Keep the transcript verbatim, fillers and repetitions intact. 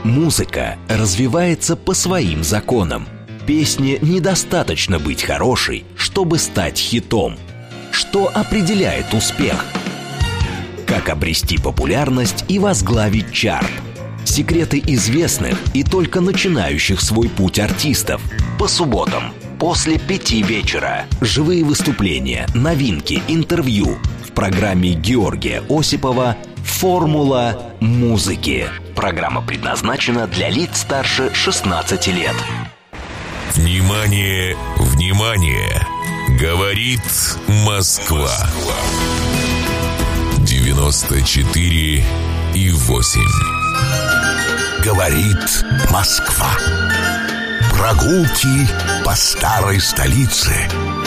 Музыка развивается по своим законам. Песне недостаточно быть хорошей, чтобы стать хитом. Что определяет успех? Как обрести популярность и возглавить чарт? Секреты известных и только начинающих свой путь артистов. По субботам после пяти вечера. Живые выступления, новинки, интервью в программе Георгия Осипова «Формула музыки». Программа предназначена для лиц старше шестнадцати лет. Внимание, внимание! Говорит Москва. девяносто четыре и восемь. Говорит Москва. Прогулки по старой столице.